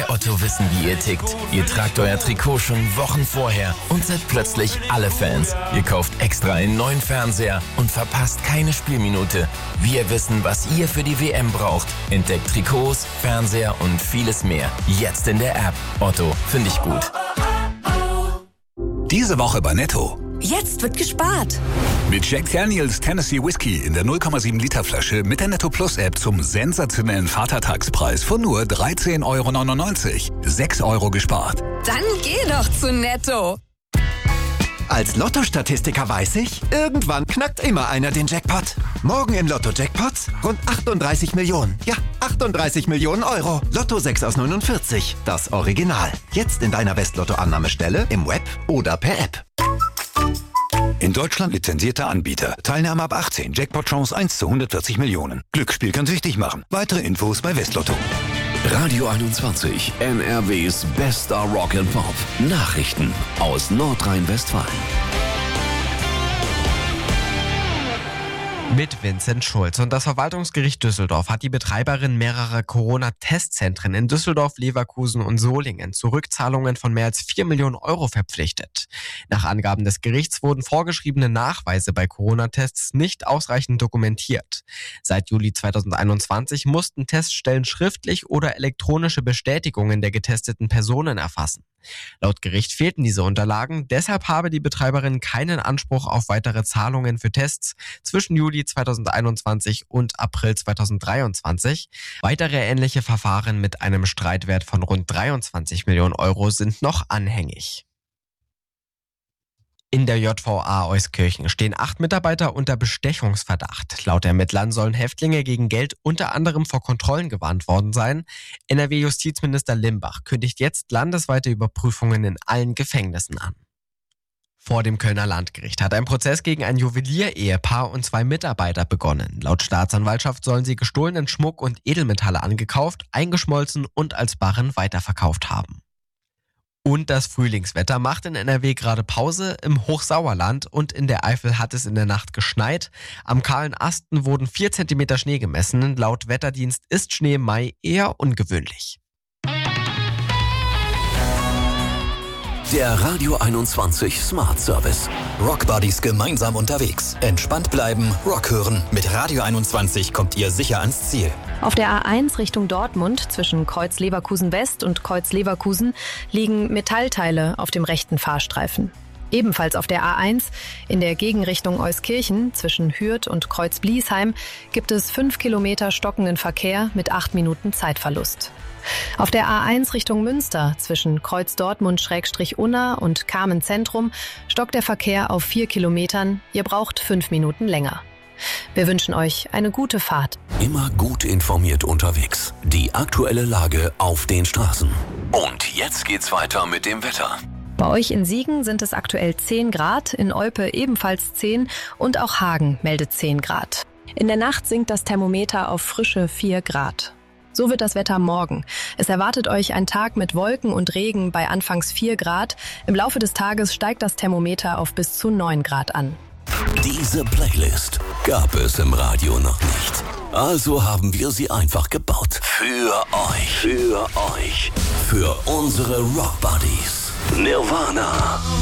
bei Otto wissen, wie ihr tickt. Ihr tragt euer Trikot schon Wochen vorher und seid plötzlich alle Fans. Ihr kauft extra einen neuen Fernseher und verpasst keine Spielminute. Wir wissen, was ihr für die WM braucht. Entdeckt Trikots, Fernseher und vieles mehr. Jetzt in der App. Otto, finde ich gut. Diese Woche bei Netto. Jetzt wird gespart. Mit Jack Daniels Tennessee Whiskey in der 0,7 Liter Flasche mit der Netto Plus App zum sensationellen Vatertagspreis von nur 13,99 €. 6 € gespart. Dann geh doch zu Netto. Als Lotto-Statistiker weiß ich, irgendwann knackt immer einer den Jackpot. Morgen im Lotto-Jackpots rund 38 Millionen. Ja, 38 Millionen Euro. Lotto 6 aus 49. Das Original. Jetzt in deiner West-Lotto-Annahmestelle, im Web oder per App. In Deutschland lizenzierter Anbieter. Teilnahme ab 18. Jackpot-Chance 1 zu 140 Millionen. Glücksspiel kann süchtig machen. Weitere Infos bei Westlotto. Radio 21, NRWs bester Rock and Pop. Nachrichten aus Nordrhein-Westfalen. Mit Vincent Schulz. Und das Verwaltungsgericht Düsseldorf hat die Betreiberin mehrerer Corona-Testzentren in Düsseldorf, Leverkusen und Solingen zu Rückzahlungen von mehr als 4 Millionen Euro verpflichtet. Nach Angaben des Gerichts wurden vorgeschriebene Nachweise bei Corona-Tests nicht ausreichend dokumentiert. Seit Juli 2021 mussten Teststellen schriftlich oder elektronische Bestätigungen der getesteten Personen erfassen. Laut Gericht fehlten diese Unterlagen, deshalb habe die Betreiberin keinen Anspruch auf weitere Zahlungen für Tests zwischen Juli 2021 und April 2023. Weitere ähnliche Verfahren mit einem Streitwert von rund 23 Millionen Euro sind noch anhängig. In der JVA Euskirchen stehen 8 Mitarbeiter unter Bestechungsverdacht. Laut Ermittlern sollen Häftlinge gegen Geld unter anderem vor Kontrollen gewarnt worden sein. NRW-Justizminister Limbach kündigt jetzt landesweite Überprüfungen in allen Gefängnissen an. Vor dem Kölner Landgericht hat ein Prozess gegen ein Juwelier-Ehepaar und 2 Mitarbeiter begonnen. Laut Staatsanwaltschaft sollen sie gestohlenen Schmuck und Edelmetalle angekauft, eingeschmolzen und als Barren weiterverkauft haben. Und das Frühlingswetter macht in NRW gerade Pause. Im Hochsauerland und in der Eifel hat es in der Nacht geschneit. Am kahlen Asten wurden 4 Zentimeter Schnee gemessen. Laut Wetterdienst ist Schnee im Mai eher ungewöhnlich. Der Radio 21 Smart Service. Rock Buddies gemeinsam unterwegs. Entspannt bleiben, Rock hören. Mit Radio 21 kommt ihr sicher ans Ziel. Auf der A1 Richtung Dortmund zwischen Kreuz Leverkusen West und Kreuz Leverkusen liegen Metallteile auf dem rechten Fahrstreifen. Ebenfalls auf der A1 in der Gegenrichtung Euskirchen zwischen Hürth und Kreuz Bliesheim gibt es 5 Kilometer stockenden Verkehr mit 8 Minuten Zeitverlust. Auf der A1 Richtung Münster zwischen Kreuz Dortmund-Unna und Kamen Zentrum stockt der Verkehr auf 4 Kilometern. Ihr braucht 5 Minuten länger. Wir wünschen euch eine gute Fahrt. Immer gut informiert unterwegs. Die aktuelle Lage auf den Straßen. Und jetzt geht's weiter mit dem Wetter. Bei euch in Siegen sind es aktuell 10 Grad, in Olpe ebenfalls 10 und auch Hagen meldet 10 Grad. In der Nacht sinkt das Thermometer auf frische 4 Grad. So wird das Wetter morgen. Es erwartet euch ein Tag mit Wolken und Regen bei anfangs 4 Grad. Im Laufe des Tages steigt das Thermometer auf bis zu 9 Grad an. Diese Playlist gab es im Radio noch nicht. Also haben wir sie einfach gebaut. Für euch. Für unsere Rock Buddies. Nirvana,